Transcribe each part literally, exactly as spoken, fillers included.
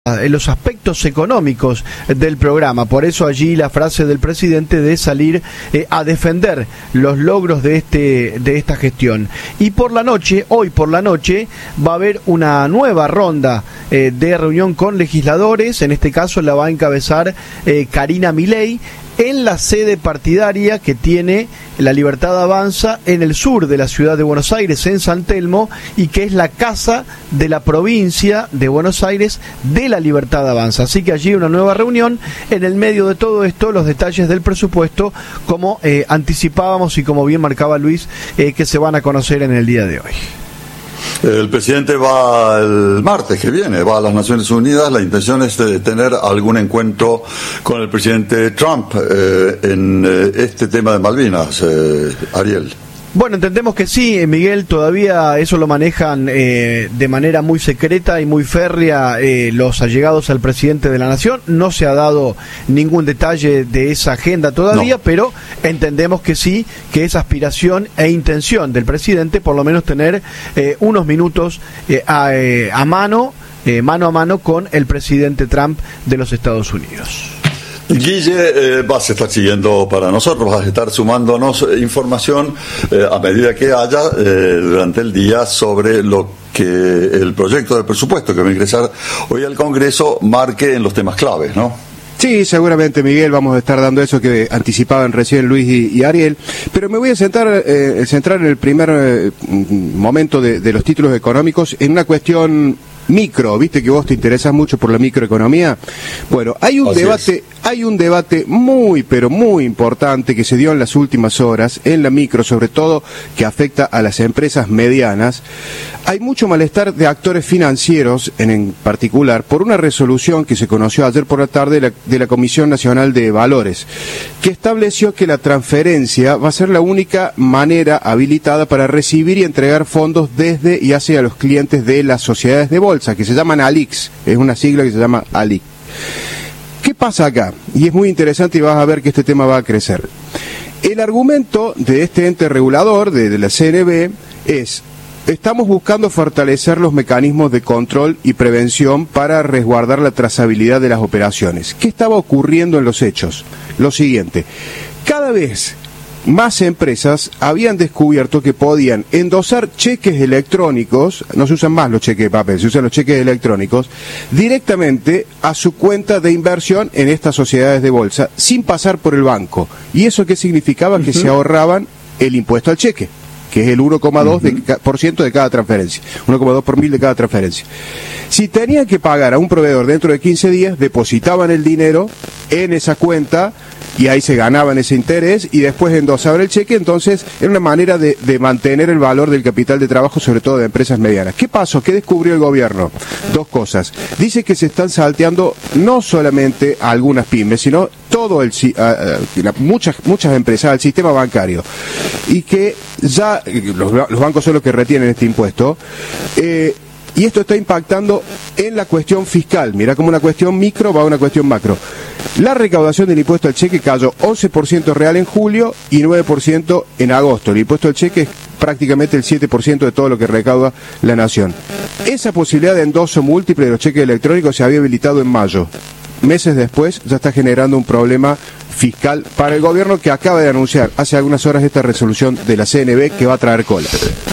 en los aspectos económicos del programa. Por eso allí la frase del presidente de salir eh, a defender los logros de este de esta gestión. Y por la noche, hoy por la noche, va a haber una nueva ronda eh, de reunión con legisladores. En este caso la va a encabezar eh, Karina Milei en la sede partidaria que tiene La Libertad Avanza en el sur de la ciudad de Buenos Aires, en San Telmo, y que es la casa de la provincia de Buenos Aires de La Libertad Avanza. Así que allí una nueva reunión. En el medio de todo esto, los detalles del presupuesto, como eh, anticipábamos y como bien marcaba Luis, eh, que se van a conocer en el día de hoy. El presidente va el martes que viene, va a las Naciones Unidas. La intención es de tener algún encuentro con el presidente Trump eh, en eh, este tema de Malvinas, eh, Ariel. Bueno, entendemos que sí, Miguel, todavía eso lo manejan eh, de manera muy secreta y muy férrea eh, los allegados al presidente de la Nación. No se ha dado ningún detalle de esa agenda todavía, no. Pero entendemos que sí, que es aspiración e intención del presidente por lo menos tener eh, unos minutos eh, a, eh, a mano, eh, mano a mano con el presidente Trump de los Estados Unidos. Guille, eh, vas a estar siguiendo para nosotros, vas a estar sumándonos información eh, a medida que haya eh, durante el día sobre lo que el proyecto de presupuesto que va a ingresar hoy al Congreso marque en los temas claves, ¿no? Sí, seguramente, Miguel, vamos a estar dando eso que anticipaban recién Luis y, y Ariel, pero me voy a centrar, eh, centrar en el primer eh, momento de, de los títulos económicos en una cuestión micro. Viste que vos te interesas mucho por la microeconomía. Bueno, hay un Así debate, es. hay un debate muy, pero muy importante que se dio en las últimas horas en la micro, sobre todo que afecta a las empresas medianas. Hay mucho malestar de actores financieros, en, en particular, por una resolución que se conoció ayer por la tarde de la, de la Comisión Nacional de Valores, que estableció que la transferencia va a ser la única manera habilitada para recibir y entregar fondos desde y hacia los clientes de las sociedades de bolsa, que se llaman A L I Cs, es una sigla que se llama A L I C. ¿Qué pasa acá? Y es muy interesante y vas a ver que este tema va a crecer. El argumento de este ente regulador, de, de la C N B, es: estamos buscando fortalecer los mecanismos de control y prevención para resguardar la trazabilidad de las operaciones. ¿Qué estaba ocurriendo en los hechos? Lo siguiente: cada vez más empresas habían descubierto que podían endosar cheques electrónicos, no se usan más los cheques de papel, se usan los cheques electrónicos, directamente a su cuenta de inversión en estas sociedades de bolsa, sin pasar por el banco. ¿Y eso qué significaba? Uh-huh. Que se ahorraban el impuesto al cheque, que es el uno coma dos por ciento de cada transferencia, uno coma dos por mil de cada transferencia. Si tenían que pagar a un proveedor dentro de quince días, depositaban el dinero en esa cuenta y ahí se ganaban ese interés y después endosaban el cheque. Entonces era una manera de, de mantener el valor del capital de trabajo, sobre todo de empresas medianas. ¿Qué pasó? ¿Qué descubrió el gobierno? Dos cosas. Dice que se están salteando no solamente a algunas pymes, sino todo el uh, uh, muchas muchas empresas, al sistema bancario, y que ya los, los bancos son los que retienen este impuesto. Eh, Y esto está impactando en la cuestión fiscal. Mira, como una cuestión micro va a una cuestión macro. La recaudación del impuesto al cheque cayó once por ciento real en julio y nueve por ciento en agosto. El impuesto al cheque es prácticamente el siete por ciento de todo lo que recauda la nación. Esa posibilidad de endoso múltiple de los cheques electrónicos se había habilitado en mayo. Meses después ya está generando un problema fiscal para el gobierno, que acaba de anunciar hace algunas horas esta resolución de la C N B que va a traer cola.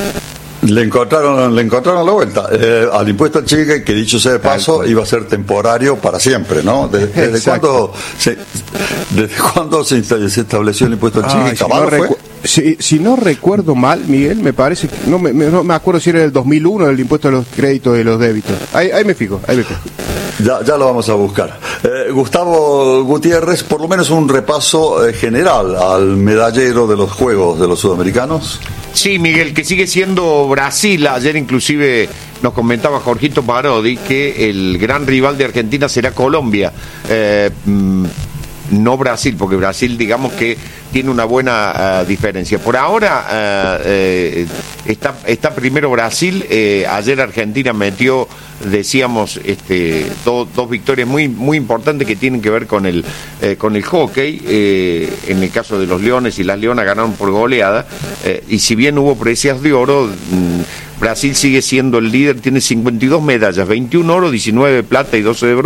Le encontraron, le encontraron la vuelta eh, al impuesto al cheque, que dicho sea de paso iba a ser temporario para siempre, ¿no? ¿Desde, desde cuándo se, desde cuándo se, se estableció el impuesto al cheque? Si no, recu- si, si no recuerdo mal, Miguel, me parece que no me, no me acuerdo si era el dos mil uno el impuesto a los créditos y los débitos. Ahí, ahí me fijo, ahí me fijo. Ya, ya lo vamos a buscar. Eh, Gustavo Gutiérrez, por lo menos un repaso eh, general al medallero de los Juegos de los Sudamericanos. Sí, Miguel, que sigue siendo Brasil. Ayer inclusive nos comentaba Jorgito Parodi que el gran rival de Argentina será Colombia, eh, no Brasil, porque Brasil, digamos que tiene una buena uh, diferencia. Por ahora uh, eh, está, está primero Brasil. Eh, ayer Argentina metió, decíamos, este, do, dos victorias muy muy importantes que tienen que ver con el eh, con el hockey. Eh, en el caso de los Leones y las Leonas ganaron por goleada. Eh, y si bien hubo preseas de oro, mmm, Brasil sigue siendo el líder, tiene cincuenta y dos medallas, veintiún oro, diecinueve de plata y doce de bronce.